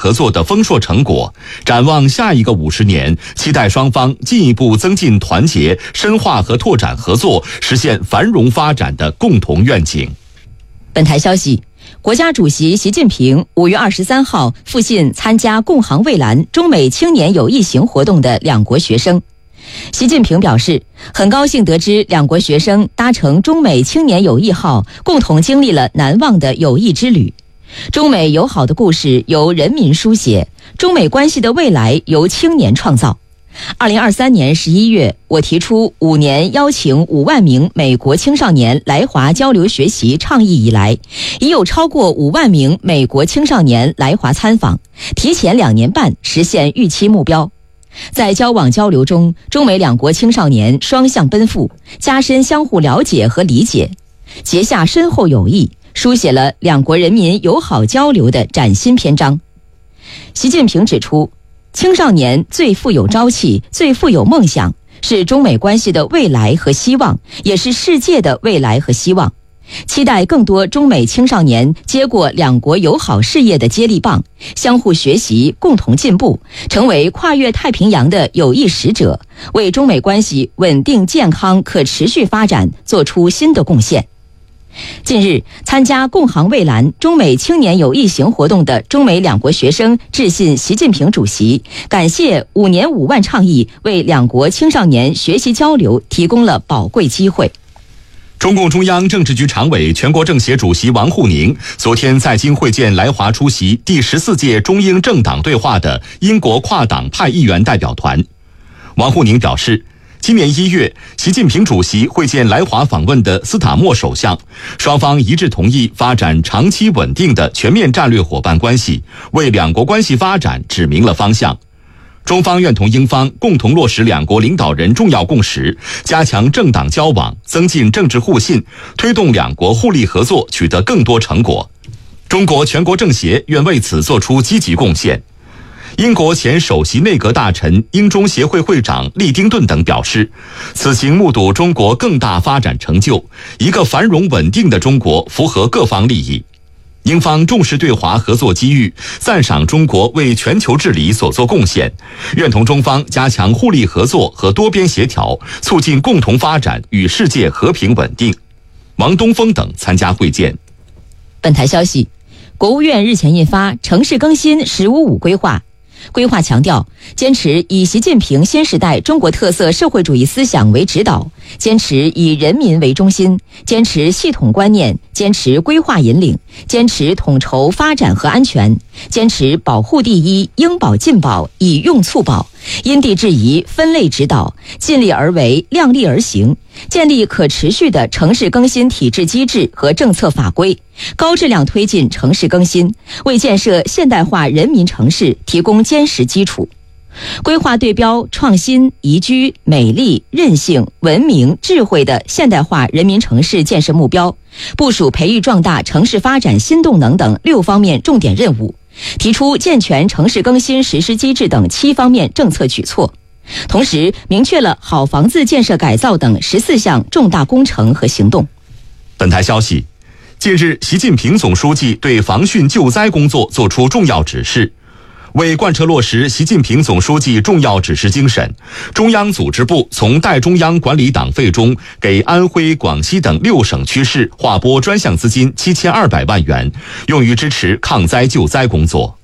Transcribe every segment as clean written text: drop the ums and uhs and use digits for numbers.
合作的丰硕成果。展望下一个50年，期待双方进一步增进团结，深化和拓展合作，实现繁荣发展的共同愿景。 本台消息，国家主席习近平5月23号赴信参加共航蔚蓝中美青年友谊行活动的两国学生。习近平表示，很高兴得知两国学生搭乘中美青年友谊号，共同经历了难忘的友谊之旅。中美友好的故事由人民书写，中美关系的未来由青年创造。2023年11月，我提出5年邀请5万名美国青少年来华交流学习倡议以来，已有超过5万名美国青少年来华参访，提前2年半实现预期目标。在交往交流中，中美两国青少年双向奔赴，加深相互了解和理解，结下深厚友谊，书写了两国人民友好交流的崭新篇章。习近平指出，青少年最富有朝气，最富有梦想，是中美关系的未来和希望，也是世界的未来和希望。期待更多中美青少年接过两国友好事业的接力棒，相互学习，共同进步，成为跨越太平洋的友谊使者，为中美关系稳定、健康、可持续发展做出新的贡献。近日，参加共航蔚蓝中美青年友谊行活动的中美两国学生致信习近平主席，感谢5年5万倡议为两国青少年学习交流提供了宝贵机会。 中共中央政治局常委、全国政协主席王沪宁昨天在京会见来华出席第14届中英政党对话的英国跨党派议员代表团。王沪宁表示，今年1月，习近平主席会见来华访问的斯塔默首相，双方一致同意发展长期稳定的全面战略伙伴关系，为两国关系发展指明了方向。中方愿同英方共同落实两国领导人重要共识，加强政党交往，增进政治互信，推动两国互利合作取得更多成果。中国全国政协愿为此作出积极贡献。英国前首席内阁大臣、英中协会会长利丁顿等表示，此行目睹中国更大发展成就，一个繁荣稳定的中国符合各方利益。英方重视对华合作机遇，赞赏中国为全球治理所作贡献，愿同中方加强互利合作和多边协调，促进共同发展与世界和平稳定。王东峰等参加会见。 本台消息，国务院日前印发《城市更新“十五五”规划》。规划强调，坚持以习近平新时代中国特色社会主义思想为指导，坚持以人民为中心，坚持系统观念，坚持规划引领，坚持统筹发展和安全，坚持保护第一，应保尽保，以用促保，因地制宜，分类指导，尽力而为，量力而行，建立可持续的城市更新体制机制和政策法规，高质量推进城市更新，为建设现代化人民城市提供坚实基础。规划对标创新、宜居、美丽、韧性、文明、智慧的现代化人民城市建设目标，部署培育壮大城市发展新动能等6方面重点任务，提出健全城市更新实施机制等7方面政策举措，同时明确了好房子建设改造等14项重大工程和行动。 本台消息，近日，习近平总书记对防汛救灾工作作出重要指示。为贯彻落实习近平总书记重要指示精神，中央组织部从代中央管理党费中给安徽、广西等6省区市划拨专项资金7200万元，用于支持抗灾救灾工作。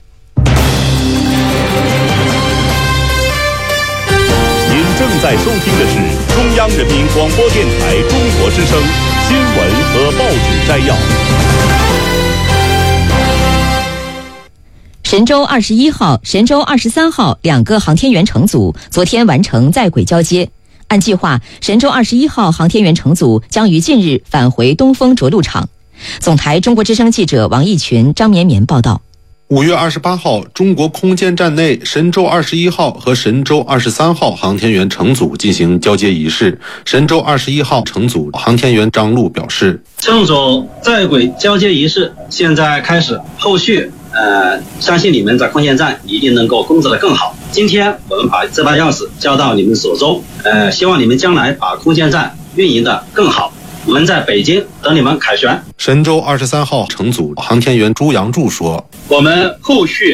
您正在收听的是中央人民广播电台中国之声新闻和报纸摘要。 神舟21号、神舟23号2个航天员乘组昨天完成在轨交接。按计划，神舟21号航天员乘组将于近日返回东风着陆场。总台中国之声记者王义群、张绵绵报道。 5月28号，中国空间站内神舟21号和神舟23号航天员乘组进行交接仪式。神舟21号乘组航天员张璐表示， 乘组在轨交接仪式现在开始，后续相信你们在空间站一定能够工作得更好。今天我们把这把钥匙交到你们手中，希望你们将来把空间站运营得更好。我们在北京等你们凯旋。 神舟23号乘组航天员朱杨柱说， 我们后续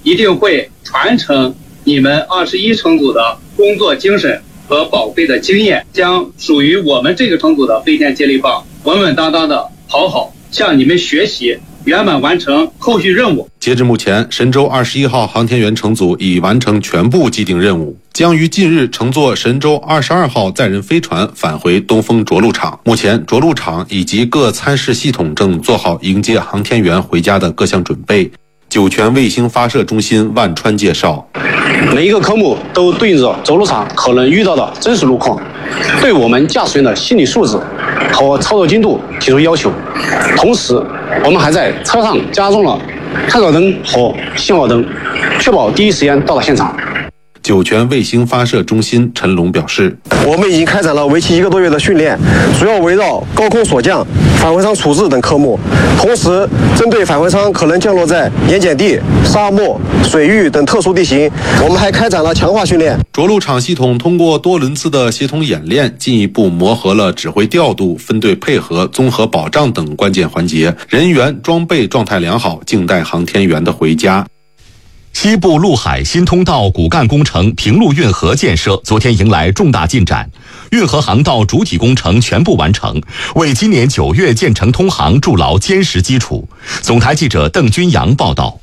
一定会传承你们21乘组的工作精神和宝贵的经验，将属于我们这个乘组的飞天接力棒稳稳当当的好向你们学习，圆满完成后续任务。 截至目前，神舟21号航天员乘组已完成全部既定任务，将于近日乘坐神舟22号载人飞船返回东风着陆场。目前，着陆场以及各参试系统正做好迎接航天员回家的各项准备。酒泉卫星发射中心万川介绍， 每一个科目都对应着着陆场可能遇到的真实路况，对我们驾驶员的心理素质和操作精度提出要求。同时，我们还在车上加装了探照灯和信号灯，确保第一时间到达现场。 酒泉卫星发射中心陈龙表示， 我们已经开展了为期1个多月的训练，主要围绕高空锁降、返回舱处置等科目，同时针对返回舱可能降落在盐碱地、沙漠、水域等特殊地形，我们还开展了强化训练。 着陆场系统通过多轮次的协同演练，进一步磨合了指挥调度、分队配合、综合保障等关键环节，人员装备状态良好，静待航天员的回家。 西部陆海新通道骨干工程平陆运河建设昨天迎来重大进展，运河航道主体工程全部完成，为今年9月建成通航筑牢坚实基础。总台记者邓军阳报道。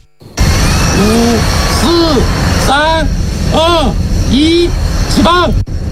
5、4、3、2、1，起放！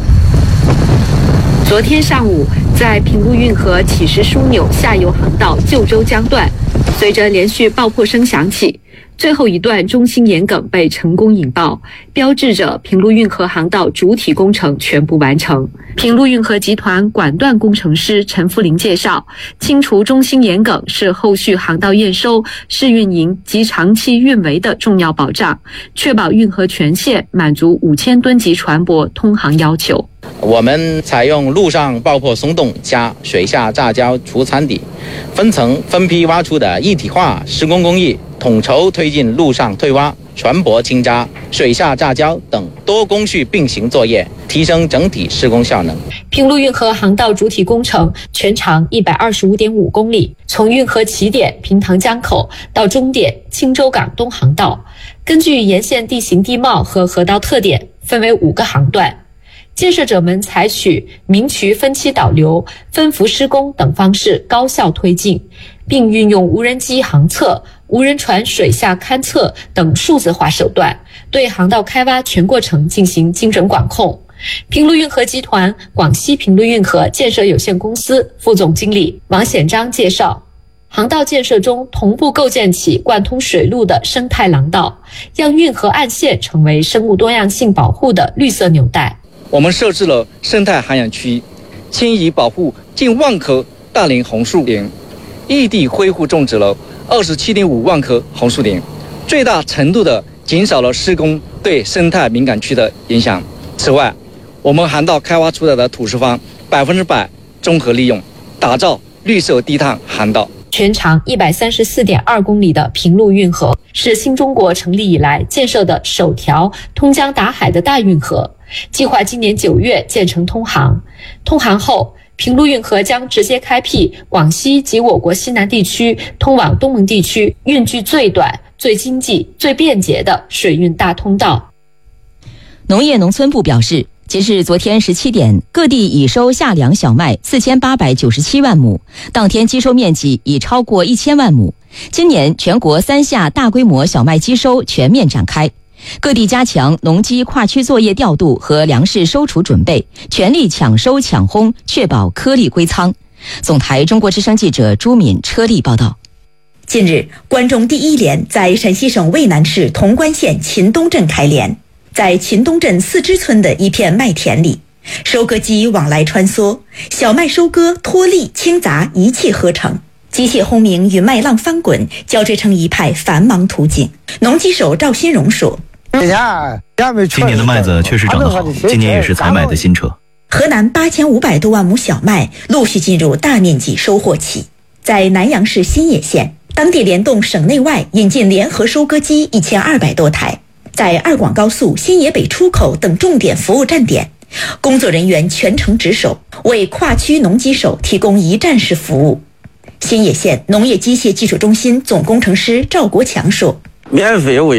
昨天上午，在平陆运河起实枢纽下游航道旧州江段，随着连续爆破声响起，最后一段中心沿梗被成功引爆，标志着平陆运河航道主体工程全部完成。平陆运河集团管段工程师陈福林介绍，清除中心沿梗是后续航道验收、试运营及长期运维的重要保障，确保运河全线满足5000吨级船舶通航要求。 我们采用陆上爆破松动加水下炸胶除残底，分层分批挖出的一体化施工工艺，统筹推进陆上退挖、船舶清渣、水下炸胶等多工序并行作业，提升整体施工效能。 平陆运河航道主体工程全长125.5公里，从运河起点平塘江口到终点青州港东航道，根据沿线地形地貌和河道特点，分为5个航段。建设者们采取明渠分期导流、分幅施工等方式高效推进，并运用无人机航测、无人船水下勘测等数字化手段，对航道开挖全过程进行精准管控。平陆运河集团广西平陆运河建设有限公司副总经理王显章介绍，航道建设中同步构建起贯通水路的生态廊道，让运河岸线成为生物多样性保护的绿色纽带。 我们设置了生态涵养区，迁移保护近1万棵大龄红树林，异地恢复种植了27.5万棵红树林，最大程度地减少了施工对生态敏感区的影响。此外，我们航道开挖出来的土石方100%综合利用，打造绿色低碳航道。 全长134.2公里的平陆运河是新中国成立以来建设的首条通江达海的大运河，计划今年9月建成通航。通航后，平陆运河将直接开辟广西及我国西南地区通往东盟地区运距最短、最经济、最便捷的水运大通道。 农业农村部表示，截至昨天17点，各地已收夏粮小麦4897万亩，当天基收面积已超过1000万亩。今年全国3夏大规模小麦基收全面展开，各地加强农机跨区作业调度和粮食收储准备，全力抢收抢烘，确保颗粒归仓。总台中国之声记者朱敏车丽报道。 近日，关中第1联在陕西省渭南市潼关县秦东镇开联。在秦东镇四支村的一片麦田里，收割机往来穿梭，小麦收割脱粒清杂一气呵成，机械轰鸣与麦浪翻滚交织成一派繁忙图景。农机手赵新荣说， 今年的麦子确实长得好，今年也是采买的新车。 河南8500多万亩小麦陆续进入大面积收获期。在南阳市新野县，当地联动省内外引进联合收割机1200多台。在二广高速、新野北出口等重点服务站点，工作人员全程值守，为跨区农机手提供一站式服务。新野县农业机械技术中心总工程师赵国强说， 免费为